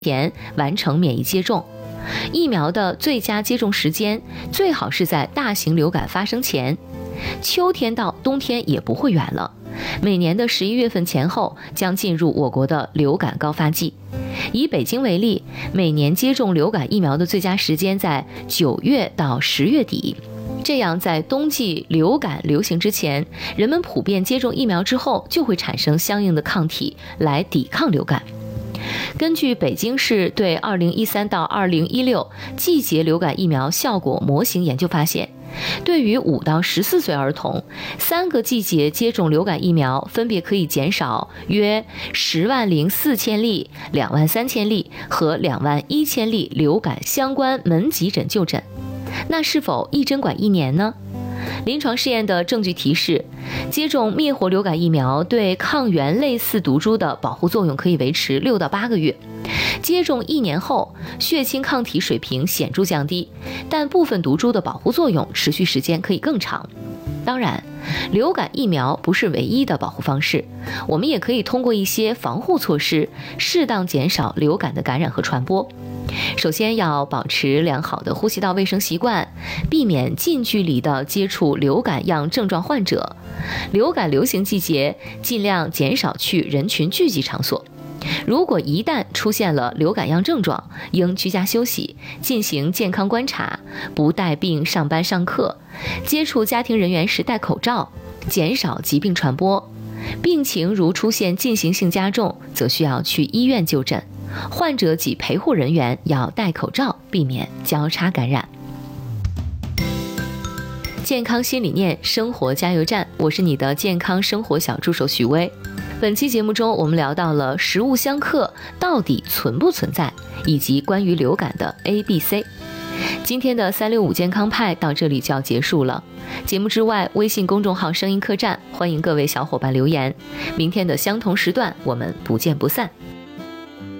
前完成免疫接种。疫苗的最佳接种时间最好是在大型流感发生前，秋天到冬天也不会远了。每年的11月份前后将进入我国的流感高发季。以北京为例，每年接种流感疫苗的最佳时间在9月到10月底。这样，在冬季流感流行之前，人们普遍接种疫苗之后，就会产生相应的抗体来抵抗流感。根据北京市对2013到2016季节流感疫苗效果模型研究发现，对于5到14岁儿童，3个季节接种流感疫苗分别可以减少约10.04万例、2.3万例和2.1万例流感相关门急诊就诊。那是否一针管1年呢？临床试验的证据提示，接种灭活流感疫苗对抗原类似毒株的保护作用可以维持6到8个月。接种1年后，血清抗体水平显著降低，但部分毒株的保护作用持续时间可以更长。当然，流感疫苗不是唯一的保护方式，我们也可以通过一些防护措施，适当减少流感的感染和传播。首先要保持良好的呼吸道卫生习惯，避免近距离的接触流感样症状患者。流感流行季节，尽量减少去人群聚集场所。如果一旦出现了流感样症状，应居家休息，进行健康观察，不带病上班上课，接触家庭人员时戴口罩，减少疾病传播。病情如出现进行性加重，则需要去医院就诊。患者及陪护人员要戴口罩，避免交叉感染。健康新理念，生活加油站，我是你的健康生活小助手许巍。本期节目中，我们聊到了食物相克到底存不存在，以及关于流感的 ABC。今天的365健康派到这里就要结束了。节目之外，微信公众号声音客栈，欢迎各位小伙伴留言。明天的相同时段，我们不见不散。